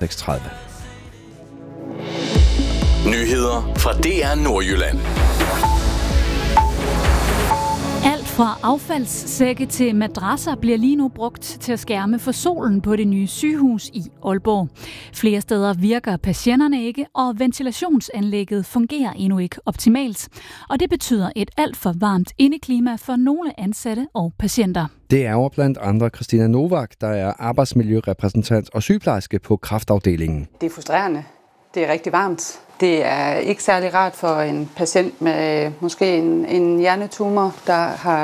6:30. Nyheder fra DR Nordjylland. Alt fra affaldssække til madrasser bliver lige nu brugt til at skærme for solen på det nye sygehus i Aalborg. Flere steder virker patienterne ikke, og ventilationsanlægget fungerer endnu ikke optimalt. Og det betyder et alt for varmt indeklima for nogle ansatte og patienter. Det er blandt andre Christina Novak, der er arbejdsmiljørepræsentant og sygeplejerske på kræftafdelingen. Det er frustrerende. Det er rigtig varmt. Det er ikke særlig rart for en patient med måske en hjernetumor, der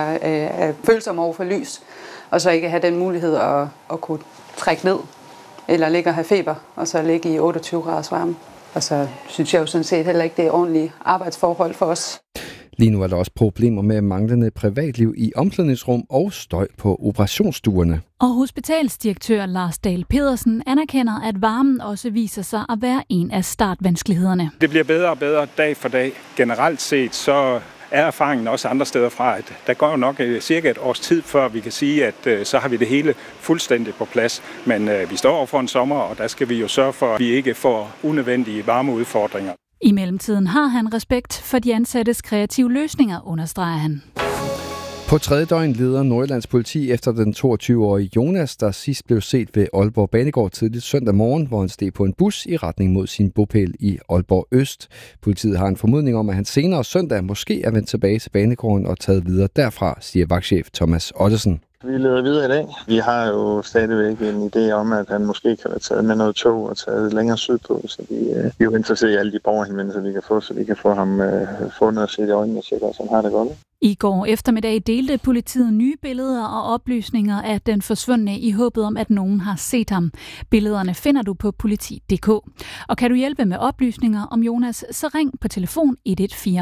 er følsom over for lys, og så ikke have den mulighed at kunne trække ned, eller ligge og have feber, og så ligge i 28 graders varme. Og så synes jeg jo sådan set heller ikke, det er ordentlige arbejdsforhold for os. Lige nu er der også problemer med manglende privatliv i omklædningsrum og støj på operationsstuerne. Og hospitalsdirektør Lars Dahl Pedersen anerkender, at varmen også viser sig at være en af startvanskelighederne. Det bliver bedre og bedre dag for dag. Generelt set så er erfaringen også andre steder fra, at der går nok cirka et års tid, før vi kan sige, at så har vi det hele fuldstændig på plads. Men vi står over for en sommer, og der skal vi jo sørge for, at vi ikke får unødvendige varmeudfordringer. I mellemtiden har han respekt for de ansattes kreative løsninger, understreger han. På tredje døgn leder Nordjyllands politi efter den 22-årige Jonas, der sidst blev set ved Aalborg Banegård tidligt søndag morgen, hvor han steg på en bus i retning mod sin bopæl i Aalborg Øst. Politiet har en formodning om, at han senere søndag måske er vendt tilbage til Banegården og taget videre derfra, siger vagtchef Thomas Ottesen. Vi leder videre i dag. Vi har jo stadigvæk en idé om, at han måske kan være taget med noget tog og taget længere sydpå, så vi er jo interesseret i alle de borgerhenvendelser, vi kan få, så vi kan få ham fundet og set i øjnene og tjekke, at han har det godt. I går eftermiddag delte politiet nye billeder og oplysninger af den forsvundne i håbet om, at nogen har set ham. Billederne finder du på politi.dk. Og kan du hjælpe med oplysninger om Jonas, så ring på telefon 114.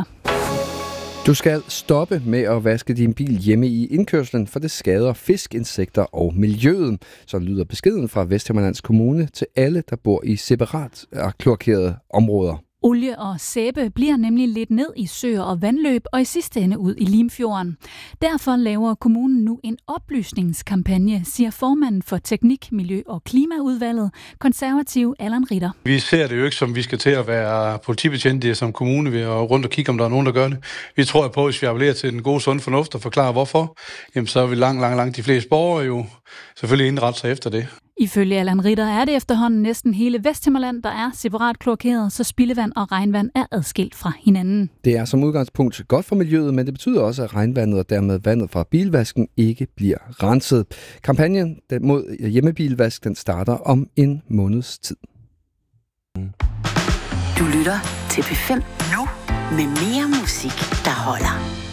Du skal stoppe med at vaske din bil hjemme i indkørslen, for det skader fisk, insekter og miljøet. Så lyder beskeden fra Vesthimmerlands Kommune til alle, der bor i separat kloakerede områder. Olie og sæbe bliver nemlig lidt ned i søer og vandløb og i sidste ende ud i Limfjorden. Derfor laver kommunen nu en oplysningskampagne, siger formanden for Teknik, Miljø og Klimaudvalget, konservativ Allan Ritter. Vi ser det jo ikke som, vi skal til at være politibetjente som kommune ved at rundt og kigge, om der er nogen, der gør det. Vi tror på, at hvis vi appellerer til den gode, sunde fornuft og forklarer hvorfor, jamen så vil langt de fleste borgere jo selvfølgelig indrette sig efter det. Ifølge Allan Ritter er det efterhånden næsten hele Vesthimmerland, der er separat kloakeret, så spildevand og regnvand er adskilt fra hinanden. Det er som udgangspunkt godt for miljøet, men det betyder også, at regnvandet og dermed vandet fra bilvasken ikke bliver renset. Kampagnen mod hjemmebilvask den starter om en måneds tid. Du lytter til P5 nu med mere musik, der holder.